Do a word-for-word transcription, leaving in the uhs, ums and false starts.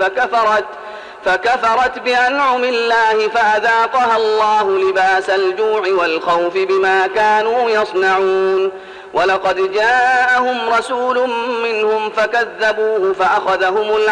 فكفرت فكفرت بأنعم الله فأذاقها الله لباس الجوع والخوف بما كانوا يصنعون. ولقد جاءهم رسول منهم فكذبوه فأخذهم